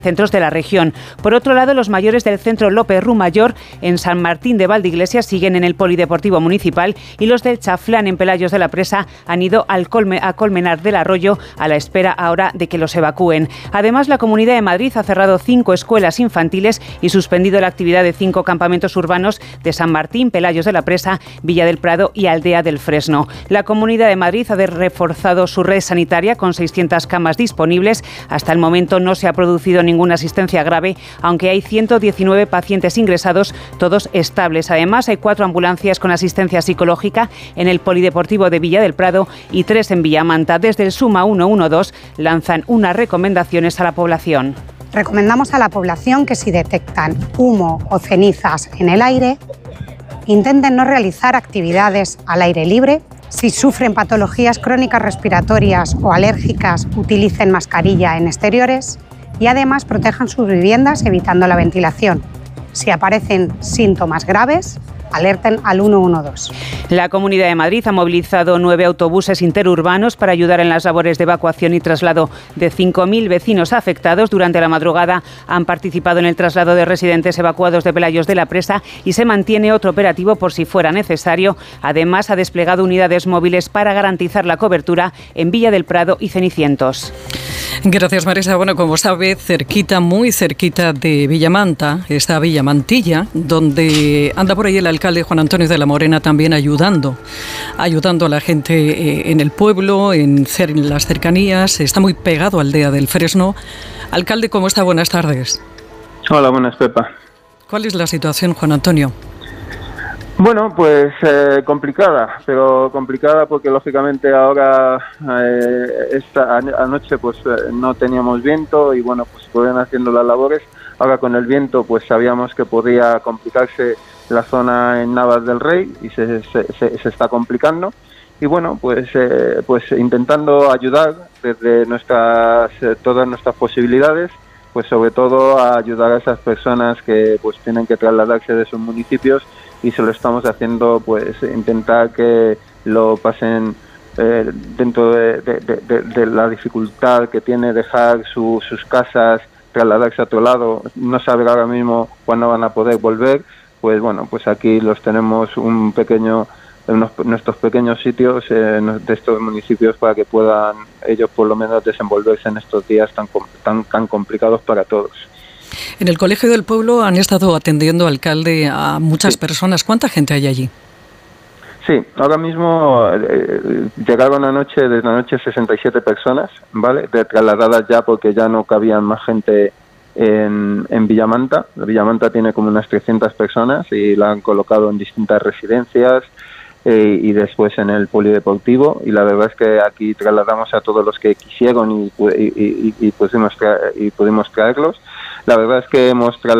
centros de la región. Por otro lado, los mayores del centro López Rumayor en San Martín de Valdeiglesias siguen en el Polideportivo Municipal y los del Chaflán en Pelayos de la Presa han ido a Colmenar del Arroyo a la espera ahora de que los evacúen. Además, la Comunidad de Madrid ha cerrado 5 escuelas infantiles y suspendido la actividad de 5 campamentos urbanos de San Martín, Pelayos de la Presa, Villa del Prado y Aldea del Fresno. La Comunidad de Madrid ha reforzado su red sanitaria con 600 camas disponibles. Hasta el momento no se ha producido ninguna asistencia grave, aunque hay 119 pacientes ingresados, todos estables. Además, hay 4 ambulancias con asistencia psicológica en el Polideportivo de Villa del Prado y 3 en Villamanta. Desde el Suma 112 lanzan unas recomendaciones a la población. Recomendamos a la población que si detectan humo o cenizas en el aire, intenten no realizar actividades al aire libre. Si sufren patologías crónicas respiratorias o alérgicas, utilicen mascarilla en exteriores y además protejan sus viviendas evitando la ventilación. Si aparecen síntomas graves, alerten al 112. La Comunidad de Madrid ha movilizado 9 autobuses interurbanos para ayudar en las labores de evacuación y traslado de 5.000 vecinos afectados. Durante la madrugada han participado en el traslado de residentes evacuados de Pelayos de la Presa y se mantiene otro operativo por si fuera necesario. Además, ha desplegado unidades móviles para garantizar la cobertura en Villa del Prado y Cenicientos. Gracias, Marisa. Bueno, como sabe, muy cerquita de Villamanta, está Villamantilla, donde anda por ahí el alcalde Juan Antonio de la Morena también ayudando a la gente en el pueblo, en las cercanías. Está muy pegado a Aldea del Fresno. Alcalde, ¿cómo está? Buenas tardes. Hola, buenas, Pepa. ¿Cuál es la situación, Juan Antonio? Bueno, pues complicada, pero complicada porque lógicamente ahora esta anoche pues no teníamos viento y bueno, pues pueden haciendo las labores. Ahora con el viento pues sabíamos que podía complicarse la zona en Navas del Rey y se está complicando. Y bueno, pues intentando ayudar desde todas nuestras posibilidades, pues sobre todo a ayudar a esas personas que pues tienen que trasladarse de sus municipios, y se lo estamos haciendo, pues intentar que lo pasen dentro de la dificultad que tiene dejar sus casas, trasladarse a otro lado, no saber ahora mismo cuándo van a poder volver. Pues bueno, pues aquí los tenemos nuestros pequeños sitios de estos municipios para que puedan ellos por lo menos desenvolverse en estos días tan complicados para todos. En el Colegio del Pueblo han estado atendiendo, alcalde, a muchas personas. ¿Cuánta gente hay allí? Sí, ahora mismo llegaron desde anoche 67 personas, ¿vale? Trasladadas ya porque ya no cabían más gente en Villamanta. Villamanta tiene como unas 300 personas y la han colocado en distintas residencias y después en el polideportivo, y la verdad es que aquí trasladamos a todos los que quisieron y pudimos traerlos. La verdad es que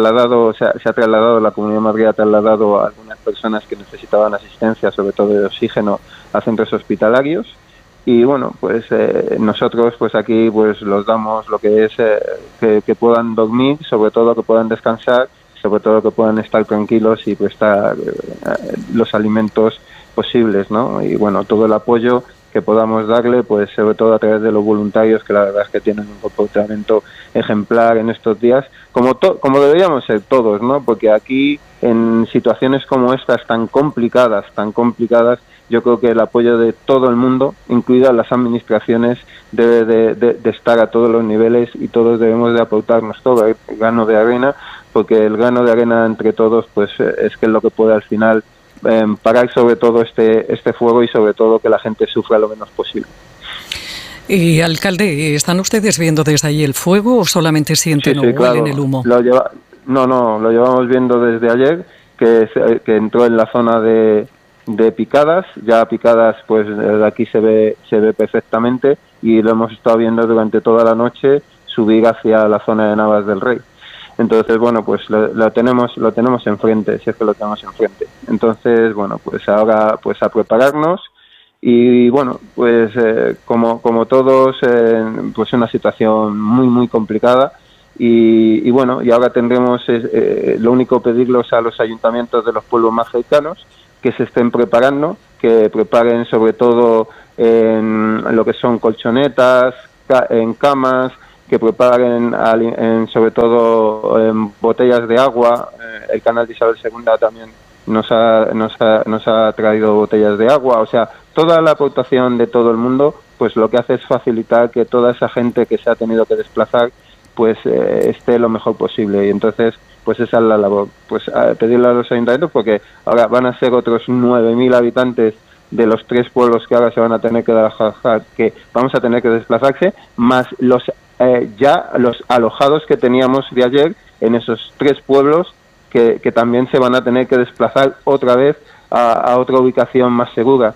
la Comunidad de Madrid ha trasladado a algunas personas que necesitaban asistencia, sobre todo de oxígeno, a centros hospitalarios. Y bueno, pues nosotros pues aquí pues los damos lo que es que puedan dormir, sobre todo que puedan descansar, sobre todo que puedan estar tranquilos y prestar los alimentos posibles, ¿no? Y bueno, todo el apoyo que podamos darle, pues sobre todo a través de los voluntarios, que la verdad es que tienen un comportamiento ejemplar en estos días, como deberíamos ser todos, ¿no? Porque aquí, en situaciones como estas tan complicadas, yo creo que el apoyo de todo el mundo, incluidas las administraciones, debe de estar a todos los niveles, y todos debemos de aportarnos todo el grano de arena, porque el grano de arena entre todos pues es que es lo que puede al final parar sobre todo este fuego, y sobre todo que la gente sufra lo menos posible. Y alcalde, ¿están ustedes viendo desde ahí el fuego o solamente sienten o huelen el humo? Lo llevamos viendo desde ayer, que entró en la zona de picadas, ya picadas pues de aquí se ve perfectamente, y lo hemos estado viendo durante toda la noche subir hacia la zona de Navas del Rey. Entonces, bueno, pues lo tenemos enfrente, si es que lo tenemos enfrente. Entonces, bueno, pues ahora pues a prepararnos, y bueno, pues como todos, pues una situación muy complicada, y bueno, y ahora tendremos lo único pedirlos a los ayuntamientos de los pueblos más cercanos que se estén preparando, que preparen sobre todo en lo que son colchonetas, en camas, que preparen sobre todo en botellas de agua. El canal de Isabel II también nos ha traído botellas de agua. O sea, toda la aportación de todo el mundo, pues lo que hace es facilitar que toda esa gente que se ha tenido que desplazar pues esté lo mejor posible. Y entonces pues esa es la labor, pues pedirle a los ayuntamientos, porque ahora van a ser otros 9.000 habitantes de los 3 pueblos que ahora se van a tener que desplazar, que vamos a tener que desplazarse, más los alojados que teníamos de ayer en esos 3 pueblos que también se van a tener que desplazar otra vez a otra ubicación más segura.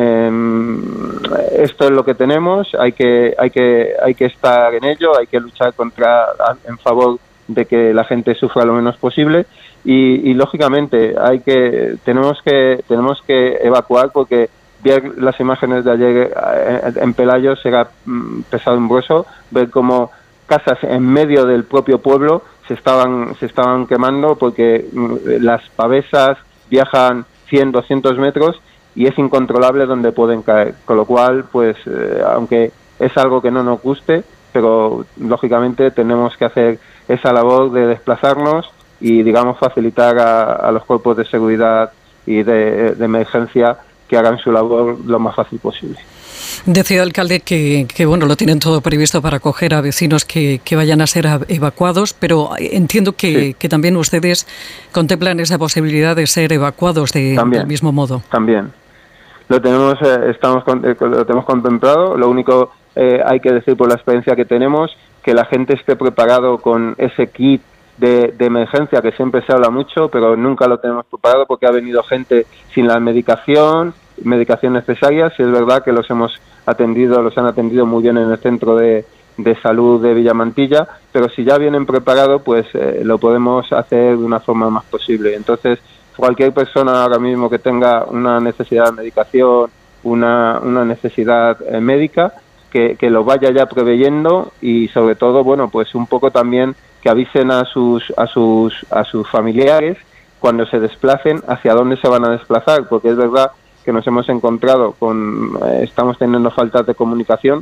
Esto es lo que tenemos, hay que estar en ello, hay que luchar en favor de que la gente sufra lo menos posible y lógicamente tenemos que evacuar, porque ver las imágenes de ayer en Pelayos era pesado y grueso, ver cómo casas en medio del propio pueblo se estaban quemando, porque las pavesas viajan 100, 200 metros y es incontrolable donde pueden caer, con lo cual pues aunque es algo que no nos guste, pero lógicamente tenemos que hacer esa labor de desplazarnos y, digamos, facilitar a los cuerpos de seguridad y de emergencia que hagan su labor lo más fácil posible. Decía el alcalde que bueno, lo tienen todo previsto para acoger a vecinos que vayan a ser evacuados, pero entiendo que también ustedes contemplan esa posibilidad de ser evacuados del mismo modo. También. Lo tenemos contemplado. Lo único, hay que decir por la experiencia que tenemos, que la gente esté preparado con ese kit de emergencia, que siempre se habla mucho, pero nunca lo tenemos preparado porque ha venido gente sin la medicación necesaria. Sí es verdad que los han atendido muy bien en el centro de salud de Villamantilla, pero si ya vienen preparados, pues lo podemos hacer de una forma más posible. Entonces, cualquier persona ahora mismo que tenga una necesidad de medicación, una necesidad médica, que lo vaya ya preveyendo y sobre todo, bueno, pues un poco también que avisen a sus familiares cuando se desplacen hacia dónde se van a desplazar, porque es verdad que nos hemos encontrado estamos teniendo faltas de comunicación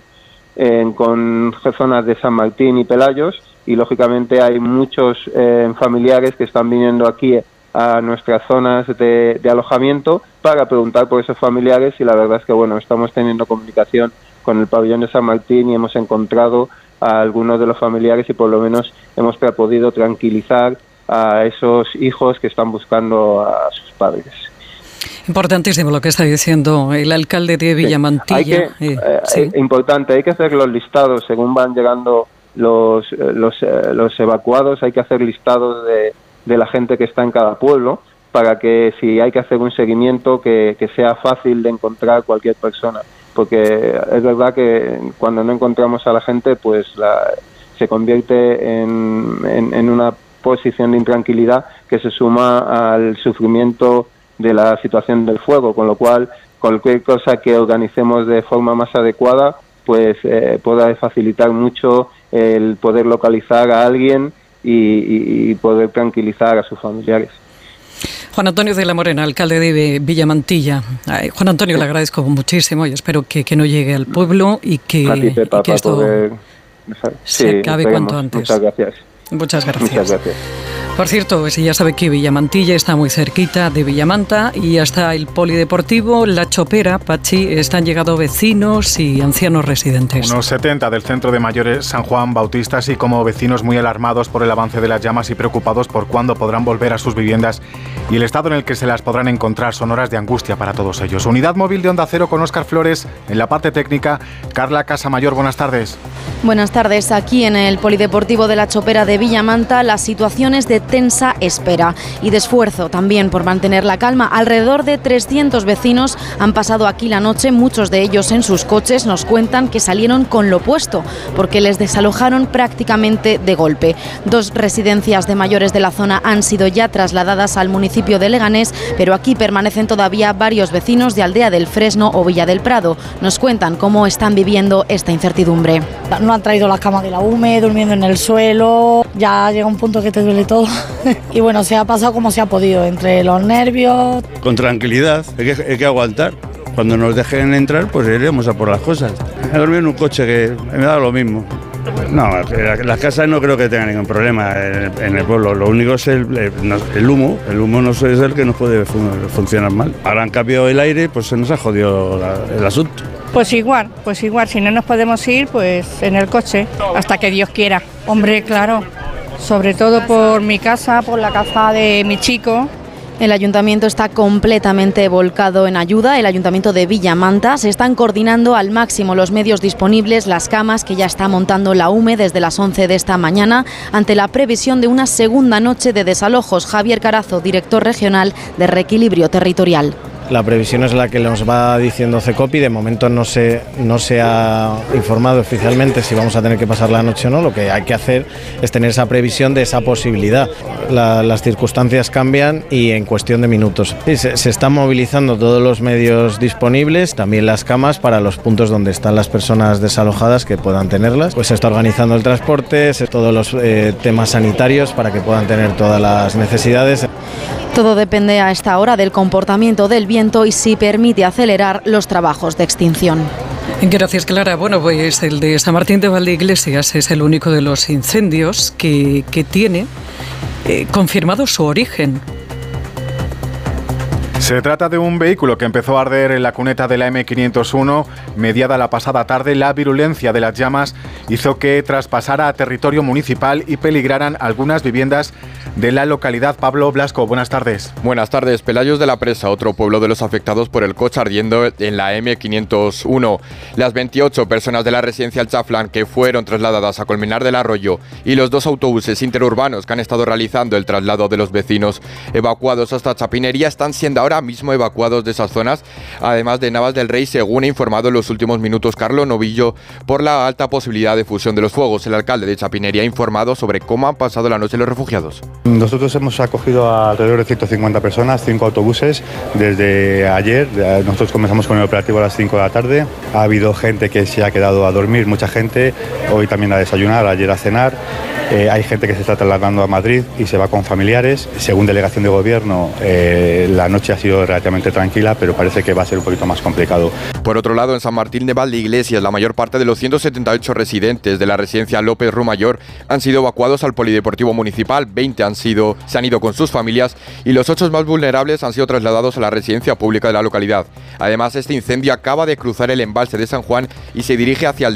con zonas de San Martín y Pelayos, y lógicamente hay muchos familiares que están viniendo aquí a nuestras zonas de alojamiento para preguntar por esos familiares, y la verdad es que bueno, estamos teniendo comunicación con el pabellón de San Martín y hemos encontrado a algunos de los familiares y por lo menos hemos podido tranquilizar a esos hijos que están buscando a sus padres. Importantísimo lo que está diciendo el alcalde de Villamantilla. Importante, hay que hacer los listados según van llegando los evacuados, hay que hacer listados de la gente que está en cada pueblo, para que si hay que hacer un seguimiento que sea fácil de encontrar cualquier persona, porque es verdad que cuando no encontramos a la gente pues se convierte en una posición de intranquilidad que se suma al sufrimiento de la situación del fuego, con lo cual cualquier cosa que organicemos de forma más adecuada pues pueda facilitar mucho el poder localizar a alguien y poder tranquilizar a sus familiares. Juan Antonio de la Morena, alcalde de Villamantilla. Juan Antonio, le agradezco muchísimo y espero que no llegue al pueblo y que esto se acabe cuanto antes. Muchas gracias. Muchas gracias. Muchas gracias. Por cierto, ya sabe que Villamantilla está muy cerquita de Villamanta y hasta el polideportivo La Chopera, Pachi, están llegando vecinos y ancianos residentes. Unos 70 del Centro de Mayores San Juan Bautista, así como vecinos muy alarmados por el avance de las llamas y preocupados por cuándo podrán volver a sus viviendas y el estado en el que se las podrán encontrar. Son horas de angustia para todos ellos. Unidad móvil de Onda Cero con Óscar Flores en la parte técnica. Carla Casamayor, buenas tardes. Buenas tardes. Aquí en el polideportivo de La Chopera de Villamanta, la situación es de tensa espera y de esfuerzo también por mantener la calma. Alrededor de 300 vecinos han pasado aquí la noche, muchos de ellos en sus coches. Nos cuentan que salieron con lo puesto porque les desalojaron prácticamente de golpe. 2 residencias de mayores de la zona han sido ya trasladadas al municipio de Leganés, pero aquí permanecen todavía varios vecinos de Aldea del Fresno o Villa del Prado. Nos cuentan cómo están viviendo esta incertidumbre. No han traído la cama de la UME, durmiendo en el suelo, ya llega un punto que te duele todo. Y bueno, se ha pasado como se ha podido, entre los nervios. Con tranquilidad, hay que aguantar. Cuando nos dejen entrar, pues iremos a por las cosas. He dormido en un coche que me da lo mismo. No, las casas no creo que tengan ningún problema en el pueblo. Lo único es el humo. El humo no es el que nos puede funcionar mal. Ahora han cambiado el aire, pues se nos ha jodido el asunto. Pues igual, si no nos podemos ir, pues en el coche, hasta que Dios quiera. Hombre, claro, sobre todo por mi casa, por la casa de mi chico. El ayuntamiento está completamente volcado en ayuda. El ayuntamiento de Villamanta se están coordinando al máximo los medios disponibles, las camas que ya está montando la UME desde las 11 de esta mañana ante la previsión de una segunda noche de desalojos. Javier Carazo, director regional de Reequilibrio Territorial. La previsión es la que nos va diciendo CECOPI. De momento no se ha informado oficialmente si vamos a tener que pasar la noche o no. Lo que hay que hacer es tener esa previsión de esa posibilidad. Las circunstancias cambian y en cuestión de minutos. Sí, se están movilizando todos los medios disponibles, también las camas para los puntos donde están las personas desalojadas que puedan tenerlas. Pues se está organizando el transporte, todos los temas sanitarios para que puedan tener todas las necesidades. Todo depende a esta hora del comportamiento del viento y si permite acelerar los trabajos de extinción. Gracias, Clara. Bueno, pues el de San Martín de Valdeiglesias es el único de los incendios que tiene confirmado su origen. Se trata de un vehículo que empezó a arder en la cuneta de la M501. Mediada la pasada tarde, la virulencia de las llamas hizo que traspasara a territorio municipal y peligraran algunas viviendas de la localidad. Pablo Blasco, buenas tardes. Buenas tardes. Pelayos de la Presa, otro pueblo de los afectados por el coche ardiendo en la M501. Las 28 personas de la residencia El Chaflán que fueron trasladadas a Colmenar del Arroyo y los 2 autobuses interurbanos que han estado realizando el traslado de los vecinos evacuados hasta Chapinería están siendo ahora mismo evacuados de esas zonas, además de Navas del Rey, según ha informado en los últimos minutos Carlos Novillo, por la alta posibilidad de fusión de los fuegos. El alcalde de Chapinería ha informado sobre cómo han pasado la noche los refugiados. Nosotros hemos acogido a alrededor de 150 personas, 5 autobuses, desde ayer. Nosotros comenzamos con el operativo a las 5 de la tarde. Ha habido gente que se ha quedado a dormir, mucha gente, hoy también a desayunar, ayer a cenar. Hay gente que se está trasladando a Madrid y se va con familiares. Según delegación de gobierno, la noche ha sido relativamente tranquila, pero parece que va a ser un poquito más complicado. Por otro lado, en San Martín de Valdeiglesias, la mayor parte de los 178 residentes de la residencia López Rumayor han sido evacuados al polideportivo municipal. 20 se han ido con sus familias y los 8 más vulnerables han sido trasladados a la residencia pública de la localidad. Además, este incendio acaba de cruzar el embalse de San Juan y se dirige hacia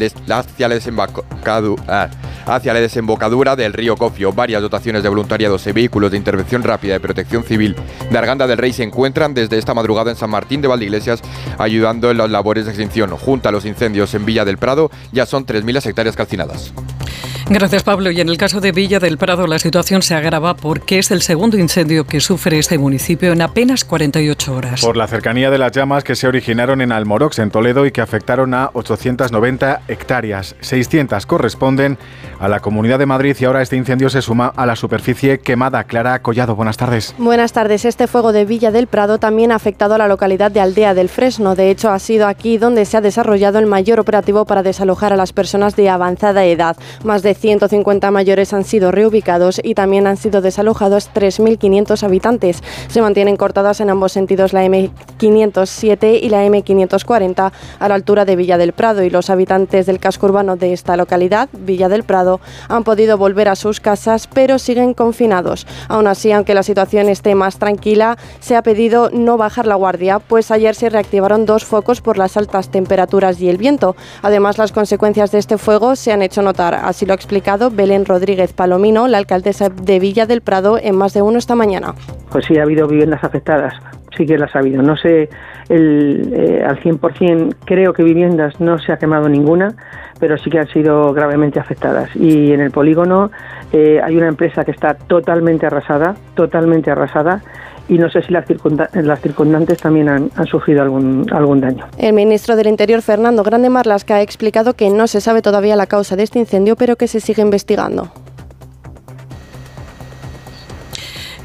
la desembocadura del río Cofio. Varias dotaciones de voluntariados y vehículos de intervención rápida de protección civil de Arganda del Rey se encuentran desde esta madrugada en San Martín de Valdeiglesias ayudando en las labores de extinción. Junto a los incendios en Villa del Prado ya son 3.000 las hectáreas calcinadas. Gracias, Pablo. Y en el caso de Villa del Prado la situación se agrava porque es el segundo incendio que sufre este municipio en apenas 48 horas. Por la cercanía de las llamas que se originaron en Almorox, en Toledo, y que afectaron a 890 hectáreas. 600 corresponden a la Comunidad de Madrid y ahora este incendio se suma a la superficie quemada. Clara Collado, buenas tardes. Buenas tardes. Este fuego de Villa del Prado también ha afectado a la localidad de Aldea del Fresno. De hecho, ha sido aquí donde se ha desarrollado el mayor operativo para desalojar a las personas de avanzada edad. Más de 150 mayores han sido reubicados y también han sido desalojados 3.500 habitantes. Se mantienen cortadas en ambos sentidos la M507 y la M540 a la altura de Villa del Prado, y los habitantes del casco urbano de esta localidad, Villa del Prado, han podido volver a sus casas, pero siguen confinados. Aún así, aunque la situación esté más tranquila, se ha pedido no bajar la guardia, pues ayer se reactivaron 2 focos por las altas temperaturas y el viento. Además, las consecuencias de este fuego se han hecho notar. Así lo ha explicado Belén Rodríguez Palomino, la alcaldesa de Villa del Prado, en Más de Uno esta mañana. Pues sí, ha habido viviendas afectadas, sí que las ha habido. No sé al 100%, creo que viviendas no se ha quemado ninguna, pero sí que han sido gravemente afectadas. Y en el polígono hay una empresa que está totalmente arrasada, y no sé si las circundantes también han sufrido algún daño. El ministro del Interior, Fernando Grande Marlaska, ha explicado que no se sabe todavía la causa de este incendio, pero que se sigue investigando.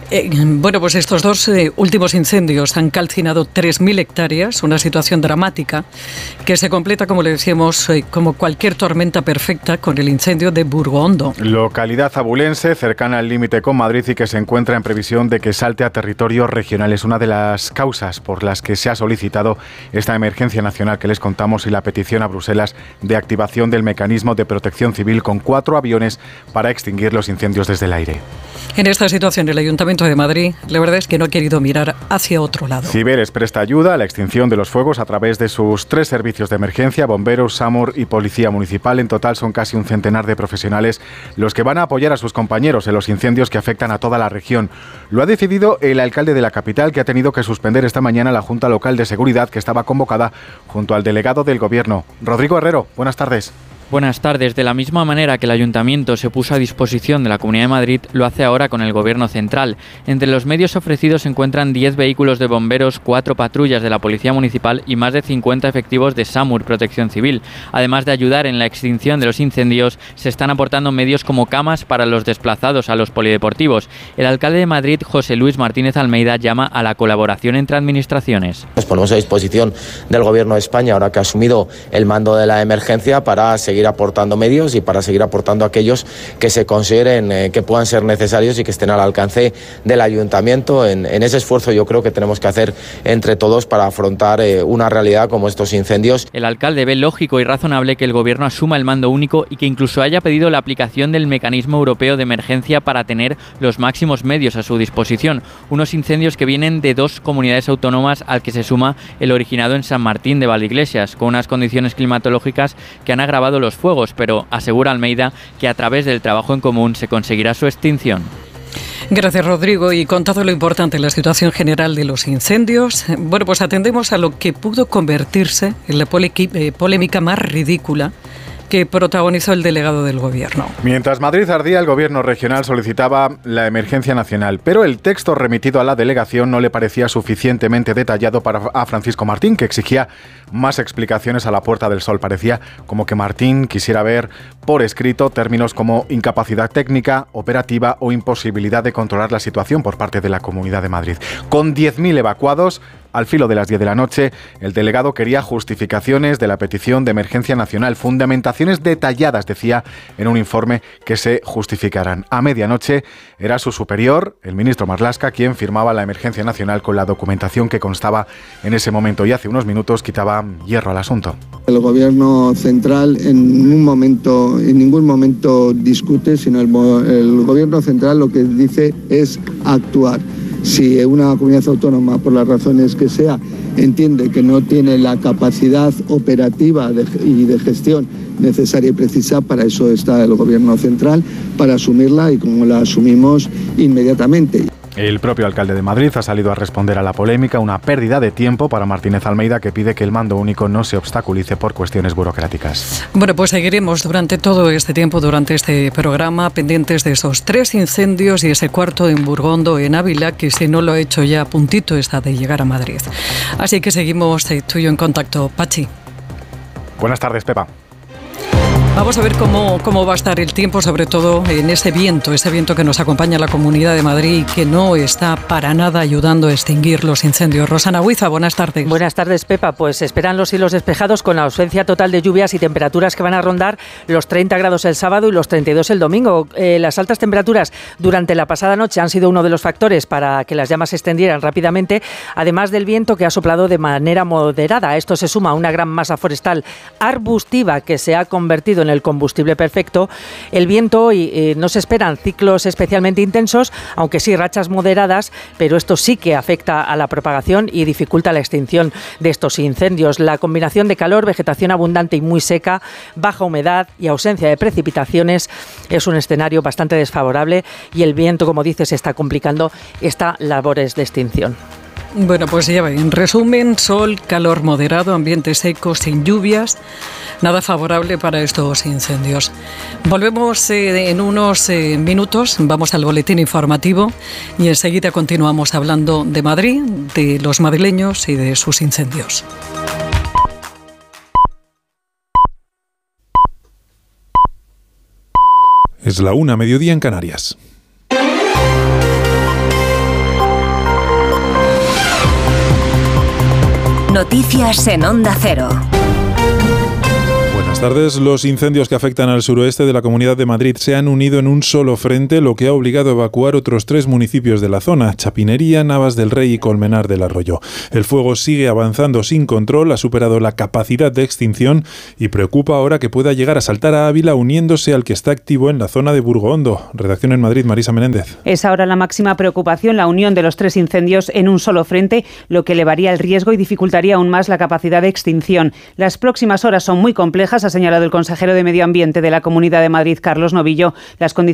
Bueno, pues estos dos últimos incendios han calcinado 3.000 hectáreas, una situación dramática que se completa, como le decíamos, como cualquier tormenta perfecta con el incendio de Burgondo. Localidad abulense, cercana al límite con Madrid y que se encuentra en previsión de que salte a territorio regional. Es una de las causas por las que se ha solicitado esta emergencia nacional que les contamos y la petición a Bruselas de activación del mecanismo de protección civil con 4 aviones para extinguir los incendios desde el aire. En esta situación, el Ayuntamiento de Madrid, la verdad es que no ha querido mirar hacia otro lado. Ciberes presta ayuda a la extinción de los fuegos a través de sus 3 servicios de emergencia, bomberos, SAMUR y Policía Municipal. En total son casi un centenar de profesionales los que van a apoyar a sus compañeros en los incendios que afectan a toda la región. Lo ha decidido el alcalde de la capital, que ha tenido que suspender esta mañana la Junta Local de Seguridad que estaba convocada junto al delegado del Gobierno. Rodrigo Herrero, buenas tardes. Buenas tardes. De la misma manera que el Ayuntamiento se puso a disposición de la Comunidad de Madrid, lo hace ahora con el Gobierno central. Entre los medios ofrecidos se encuentran 10 vehículos de bomberos, 4 patrullas de la Policía Municipal y más de 50 efectivos de SAMUR, Protección Civil. Además de ayudar en la extinción de los incendios, se están aportando medios como camas para los desplazados a los polideportivos. El alcalde de Madrid, José Luis Martínez Almeida, llama a la colaboración entre administraciones. Nos ponemos a disposición del Gobierno de España, ahora que ha asumido el mando de la emergencia, para seguir aportando medios y para seguir aportando aquellos que se consideren que puedan ser necesarios y que estén al alcance del Ayuntamiento. En ese esfuerzo yo creo que tenemos que hacer entre todos para afrontar una realidad como estos incendios. El alcalde ve lógico y razonable que el Gobierno asuma el mando único y que incluso haya pedido la aplicación del mecanismo europeo de emergencia para tener los máximos medios a su disposición. Unos incendios que vienen de 2 comunidades autónomas al que se suma el originado en San Martín de Valdeiglesias, con unas condiciones climatológicas que han agravado los fuegos, pero asegura Almeida que a través del trabajo en común se conseguirá su extinción. Gracias, Rodrigo. Y contado lo importante, la situación general de los incendios, bueno, pues atendemos a lo que pudo convertirse en la polémica más ridícula que protagonizó el delegado del Gobierno. Mientras Madrid ardía, el Gobierno regional solicitaba la emergencia nacional, pero el texto remitido a la delegación no le parecía suficientemente detallado a Francisco Martín, que exigía más explicaciones a la Puerta del Sol. Parecía como que Martín quisiera ver por escrito términos como incapacidad técnica, operativa o imposibilidad de controlar la situación por parte de la Comunidad de Madrid. Con 10.000 evacuados, al filo de las 10 de la noche, el delegado quería justificaciones de la petición de emergencia nacional, fundamentaciones detalladas, decía, en un informe que se justificaran. A medianoche era su superior, el ministro Marlaska, quien firmaba la emergencia nacional con la documentación que constaba en ese momento y hace unos minutos quitaba hierro al asunto. El Gobierno central en ningún momento discute, sino el Gobierno central lo que dice es actuar. Si una comunidad autónoma, por las razones que sea, entiende que no tiene la capacidad operativa y de gestión necesaria y precisa, para eso está el Gobierno central, para asumirla y como la asumimos inmediatamente. El propio alcalde de Madrid ha salido a responder a la polémica, una pérdida de tiempo para Martínez Almeida, que pide que el mando único no se obstaculice por cuestiones burocráticas. Bueno, pues seguiremos durante todo este tiempo, durante este programa, pendientes de esos 3 incendios y ese cuarto en Burgondo, en Ávila, que si no lo ha hecho ya a puntito está de llegar a Madrid. Así que seguimos tú y yo en contacto. Pachi. Buenas tardes, Pepa. Vamos a ver cómo va a estar el tiempo, sobre todo en ese viento que nos acompaña en la Comunidad de Madrid y que no está para nada ayudando a extinguir los incendios. Rosana Huiza, buenas tardes. Buenas tardes, Pepa. Pues esperan los cielos despejados con la ausencia total de lluvias y temperaturas que van a rondar los 30 grados el sábado y los 32 el domingo. Las altas temperaturas durante la pasada noche han sido uno de los factores para que las llamas se extendieran rápidamente, además del viento que ha soplado de manera moderada. A esto se suma una gran masa forestal arbustiva que se ha convertido en el combustible perfecto. El viento y no se esperan ciclos especialmente intensos, aunque sí rachas moderadas, pero esto sí que afecta a la propagación y dificulta la extinción de estos incendios. La combinación de calor, vegetación abundante y muy seca, baja humedad y ausencia de precipitaciones es un escenario bastante desfavorable y el viento, como dices, está complicando estas labores de extinción. Bueno, pues ya en resumen, sol, calor moderado, ambiente seco, sin lluvias, nada favorable para estos incendios. Volvemos en unos minutos, vamos al boletín informativo y enseguida continuamos hablando de Madrid, de los madrileños y de sus incendios. Es la 1:00 en Canarias. Noticias en Onda Cero. Buenas tardes. Los incendios que afectan al suroeste de la Comunidad de Madrid se han unido en un solo frente, lo que ha obligado a evacuar otros 3 municipios de la zona: Chapinería, Navas del Rey y Colmenar del Arroyo. El fuego sigue avanzando sin control, ha superado la capacidad de extinción y preocupa ahora que pueda llegar a saltar a Ávila, uniéndose al que está activo en la zona de Burgoondo. Redacción en Madrid, Marisa Menéndez. Es ahora la máxima preocupación la unión de los 3 incendios en un solo frente, lo que elevaría el riesgo y dificultaría aún más la capacidad de extinción. Las próximas horas son muy complejas, ha señalado el consejero de Medio Ambiente de la Comunidad de Madrid, Carlos Novillo. Las condiciones